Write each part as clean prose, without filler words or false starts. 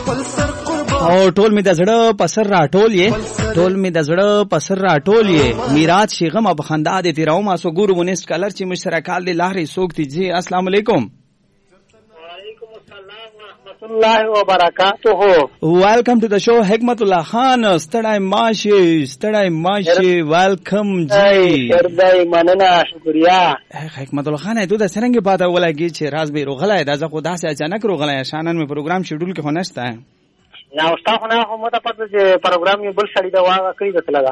او ټول می د زړه پسر راټول یې ټول می د زړه پسر راټول یې میراث شیغم اب خندا دې تیراو ما سو ګورو ونست کلر چې مشترکال دې لارې سوکتی جی السلام علیکم وعلیکم السلام ورحمۃ اللہ وبرکاتہ. ویلکم ټو د شو حکمت الله خان. ستړی ماشي ویلکم جی. شردای مننه شکریا. حکمت الله خان ته د سرنګ پاته ولګي چې راز به روغلای د زه خدا سه اچانک روغلای شانن می پروګرام شیډول کې خنشته نا استاد خو نه هم ته پته چې پروګرام یې بل سړی دا واغه کړی د تلګه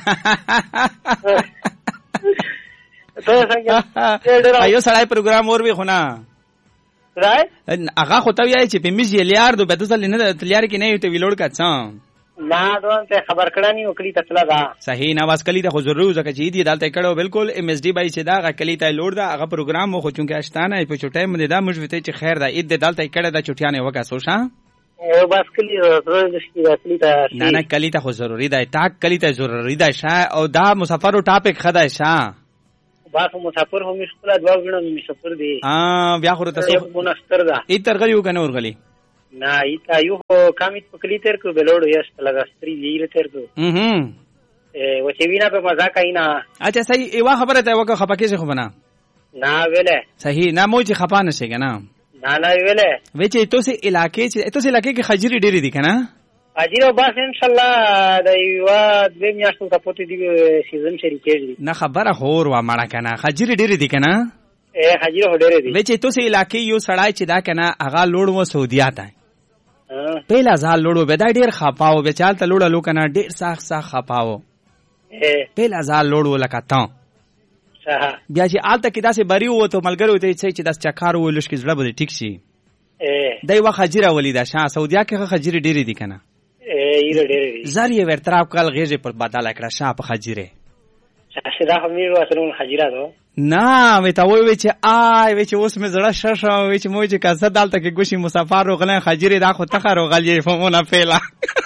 ته څنګه ایو سړی پروګرام اور به خونه راي هغه خو ته وایي چې په میز یلیار دو بده سل نه تلیار کې نه یو ته ویلوړ کڅا نا دوه ته خبر کړه نه وکړي ته تلګه صحیح نه واس کلی ته خو ضرور زکه چې دی دالته کړه بالکل ام اس ډی بای چې دا غ کلی ته لوړ دا هغه پروګرام خو چونکه اشتانه په چټه مده دا مجوته چې خیر دا اید دالته کړه دا چټیانه وکا سوشا بس کلی کلی ته نه کلی ته خو ضروری ده تا کلی ته ضروری ده شا او دا مسافر او ټاپک خدای شا بس مسافر هم مشکل دوا غنم مسافر دی بیا خو ته سو مونستر ده ای ترغلیو کنه ورغلی نه ایتا یو کامیت پکلی تر کو بلوړ یست لگا ستری ویل تر کو و چې وینا په مزه کینا. اچھا صحیح ایوا خبره ته وکه خپکه شي خو بنا نه ویله صحیح نه مو چې خپا نشي کنه نه ویله و چې تاسو علاقې کې خجری ډېری دي کنه اجیرو بس ان شاء الله د یو د میاشتو ته پوتې دی سیزن شریکېږي نه خبره خور و مړه کنه خجری ډېری دي کنه خجری ډېری دي و چې تاسو علاقې یو سړای چې دا کنه هغه لوړ و سعودیا ته پهلا ځال لوړو به دا ډېر خپاو به چال ته لوړ لوکنه ډېر ساخ خپاو پهلا ځال لوړو لکه تا بیا چې آلته کې داسې بری وو ته ملګرو ته چې داس چکار و لښکې زړه به ټیک شي دای وا خجره ولیدا شاه سعودیا کې خجری ډېری دي کنه زریه ورتراب کال غیږه پر بدل کړه شاه په خجره شدا همیر واسرون خجره دو نه وې تا وې چې آی وې چې اوس مې زړه ششه وې چې مو چې کاسه دالته کې ګوشي مسافر روغله خجره دا خو تخه روغلې فهمونه پیلا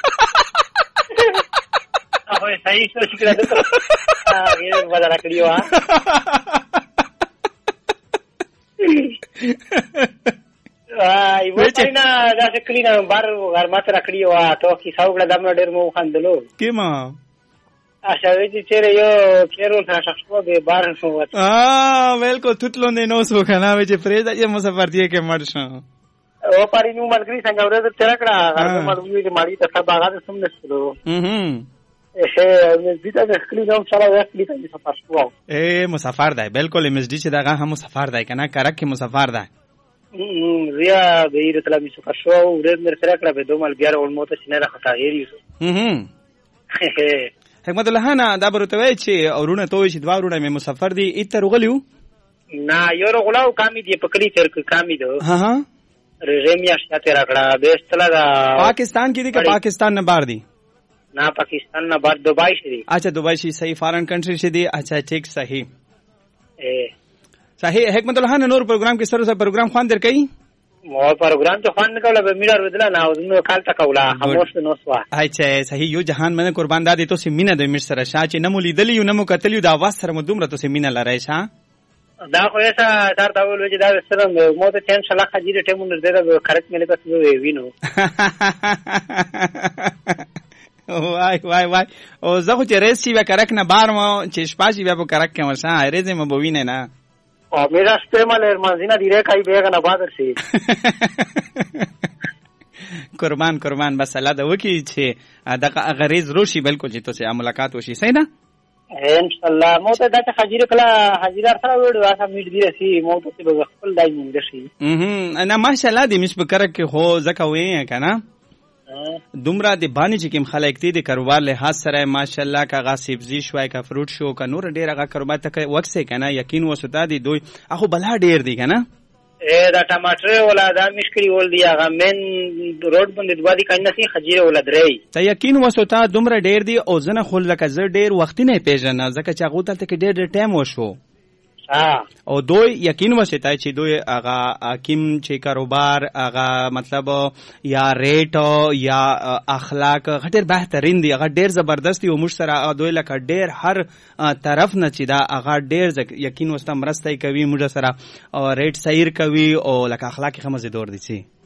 اوه صحیح څه شکر ده یې بدل کړیو ای واینا دا کلینا بار غرمت راکړیو ته کی څاوګړه دمه ډېر مو خندلو کیما اشاوی چې چیرې یو چیرول شخصو به بار شو بالکل تطلو نه نو سو کنه چې فریدا یې مسافر دی کې مړ شو او پاري نو ملګری څنګه ورته تر کړه هغه ملګری چې ماړي ته سبا غاده سم نشلو دې ته خپل نوم سره وکړي ته سفر شو مسافر دی بالکل ام اس ډی چې دغه هم مسافر دی کنه کرک کې مسافر دی ریا به یې تل می سفر شو ورځ مر سره کړه به دومل بیا ول موته سینه راخته یې حکمت الله نه دا برته چې اورونه توي چې دوا ورونه مې مسافر دي اتر غلیو نه یو غلاو کامی دی پکړی تر کامی دو ها رژیم یا شاته راکړه به استلا دا پاکستان کې دي که پاکستان نه بار دي نه پاکستان نه بار دبئی شری اچھا دبئی شي صحیح فارن کنټری شي دي اچھا ٹھیک صحیح صحیح حکمت الله نور پروګرام کې سره پروګرام خوان در کوي مو پروګرام ته خوان کوله به میړه ودلا نه نو کال تکولا خاموش نو سوا اچھا صحیح یو جهان منه قربان دادې تو سیمینه د مر سره شاه چې نمو لیدلی یو نمو کتلیو دا واس سره مدومره تو سیمینه لرای شاه دا خو یې تر دا ول چې دا سره مو ته چن شلا خجیره ټیمو نر دره خرج مې نه پاتې وینو وای او زه خو چې ریسی به کرک نه بار مو چې شپاشي بیا په کرک کې ورسا ریزه مې بوینه نه او میرا استعمال ارمانزینا دیره کای بیگا نبادر سی قربان بس الله دا وکی چې دغه غریز روشي بالکل چې تاسو ملاقات وشي صحیح ده ان شاء الله مو ته دا خجیره کلا حجیدار سره وړو واسه میډ دی رسی مو ته به خپل دای مونږ شي انا ماشاءالله دې مش بکرک کې خو زکه وې کنه دومره د باندې چې کوم خلک دي د کاروبار له سره ماشاءالله کا غاسبزي شوي کا فروټ شو کا نور ډیر هغه کاروبار ته وکسه کنه یقین وسوتا دي دوی اخو بلا ډیر دي کنه دا ټماټر ولا دا مشکري ول دی هغه من روډ باندې دوادي کنه سي خجیره ولا درې ته یقین وسوتا دومره ډیر دي او زنه خل لکه زر ډیر وخت نه پیژنه ځکه چې هغه ته کې ډیر ټایم وشو او دوی یقین وسته چې دوی هغه حکیم چې کاروبار هغه مطلب یا ریټ یا اخلاق غټر بهترین دی هغه ډیر زبردست او مشترک دوی لکه ډیر هر طرف نه چې دا هغه ډیر یقین وسته مرسته کوي موږ سره او ریټ سیر کوي او لکه اخلاق خمزه دور دي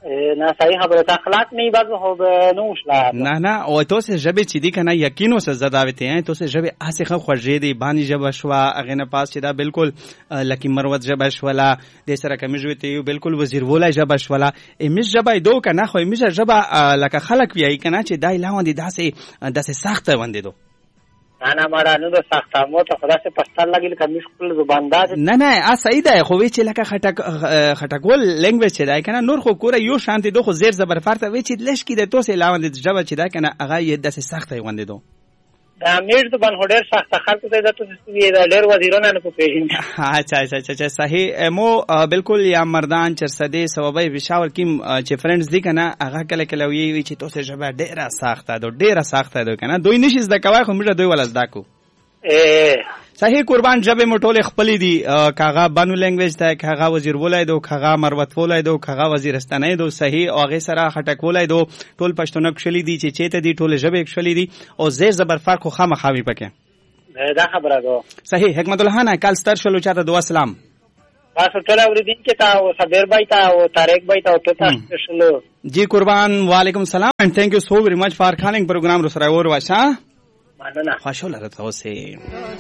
نه صحیح خبره اخلاق نه بعض خو نو شلا نه او تو سه ژبه چې دی کنه یقینو سره زداوته ہیں تو سه ژبه اسه خو خوږې دی باندې ژبه شوا اغه نه پاس چې دا بالکل لکه مروت ژبه شولا د سره کمیږي ته بالکل وزیر ولای ژبه شولا امیش ژبه دو کنه خو امیش ژبه لکه خلق وی کنه چې دای لاوندې داسه سخته وندې دو نه مارا نو د سخته مو ته خلاص پښتون لګیل کمیش خپل زبان دا نه صحیح ده خو وی چې لکه خټکول لنګویج چې دای کنه نور خو کوره یو شانتي دو خو زیر زبر فرته وی چې لش کې د تو سه لاوندې ژبه چې دا کنه هغه یې داسه سخته وندې دو دا میر زبان هډر سخته خلک ته د تو وی دا ډېر وزیرونه نه پېژني اچھا صحیح مو بالکل یا مردان چرسدې سببای وشاور کیم چې فرندز دی کنه هغه کله وی چې تو سه ژبه ډېره سخته دو کنه دوی نشي زده کوي خو موږ دوی ولز داکو صحیح قربان جبه مټول خپل دي کاغه بانو لنګویج ته کاغه وزیر ولای دو کاغه مروت ولای دو کاغه وزیرستانه دو صحیح او هغه سره خټک ولای دو ټول پښتون کښلی دي چې چیته دي ټول جبه کښلی دي او زیر زبر فرق خو خامخاوي پکې دا خبره ده صحیح حکمت الله نه کال ستر شلو چاته دوا سلام تاسو ټول اوریدین کې تا او صبر بای تا او طارق بای تا او تاسو شلو جی قربان وعلیکم السلام and thank you so very much for calling program رسره اور واشا مننه خوشاله راته اوسه